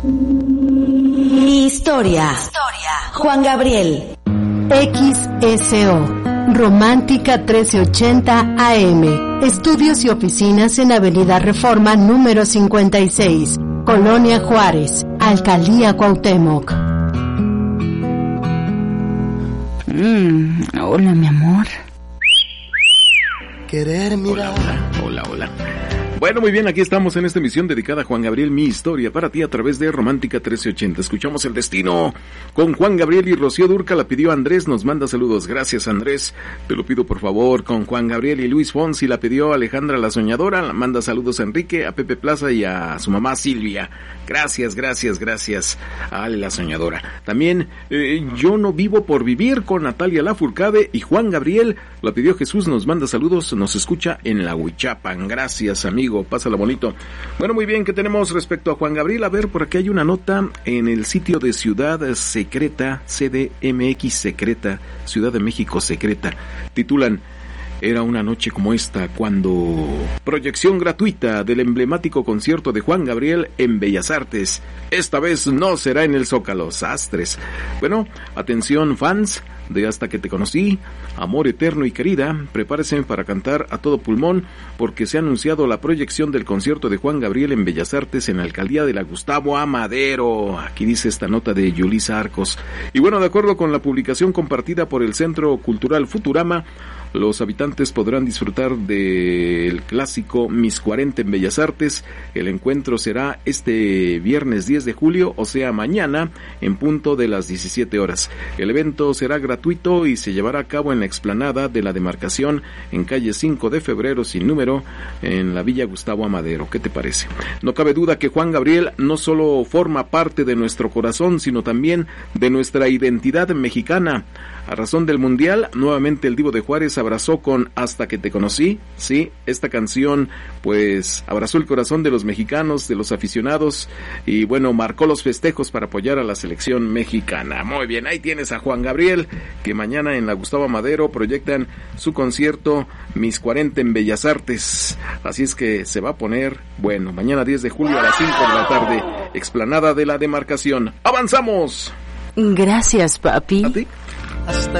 Mi historia. Juan Gabriel. XSO. Romántica 1380 AM. Estudios y oficinas en Avenida Reforma número 56. Colonia Juárez. Alcaldía Cuauhtémoc. Hola, mi amor. Querer mirar. Hola. Bueno, muy bien, aquí estamos en esta emisión dedicada a Juan Gabriel, mi historia, para ti a través de Romántica 1380. Escuchamos El Destino con Juan Gabriel y Rocío Dúrcal. La pidió Andrés, nos manda saludos. Gracias, Andrés. Te lo pido, por favor, con Juan Gabriel y Luis Fonsi. La pidió Alejandra la Soñadora. La manda saludos a Enrique, a Pepe Plaza y a su mamá Silvia. Gracias a Ale la Soñadora. También Yo no vivo por vivir con Natalia Lafourcade y Juan Gabriel. La pidió Jesús, nos manda saludos, nos escucha en la Huichapan. Gracias, amigo. Pásala bonito. Bueno, muy bien, ¿qué tenemos respecto a Juan Gabriel? A ver, por aquí hay una nota en el sitio de Ciudad Secreta, CDMX Secreta, Ciudad de México Secreta. Titulan: Era una noche como esta cuando... Proyección gratuita del emblemático concierto de Juan Gabriel en Bellas Artes. Esta vez no será en el Zócalo. Sastres. Bueno, atención fans de Hasta que te conocí, Amor eterno y querida, prepárense para cantar a todo pulmón porque se ha anunciado la proyección del concierto de Juan Gabriel en Bellas Artes en la alcaldía de la Gustavo A. Madero. Aquí dice esta nota de Yulisa Arcos. Y bueno, de acuerdo con la publicación compartida por el Centro Cultural Futurama, los habitantes podrán disfrutar del clásico Mis 40 en Bellas Artes. El encuentro será este viernes 10 de julio, o sea mañana, en punto de las 17 horas. El evento será gratuito y se llevará a cabo en la explanada de la demarcación en calle 5 de febrero sin número, en la Villa Gustavo Amadero. ¿Qué te parece? No cabe duda que Juan Gabriel no solo forma parte de nuestro corazón, sino también de nuestra identidad mexicana. A razón del Mundial, nuevamente el Divo de Juárez abrazó con Hasta que te conocí. Sí, esta canción pues abrazó el corazón de los mexicanos, de los aficionados, y bueno, marcó los festejos para apoyar a la selección mexicana. Muy bien, ahí tienes a Juan Gabriel, que mañana en la Gustavo Madero proyectan su concierto Mis 40 en Bellas Artes. Así es que se va a poner, bueno, mañana 10 de julio a las 5 de la tarde, explanada de la demarcación. ¡Avanzamos! Gracias, papi. ¿A ti? Hasta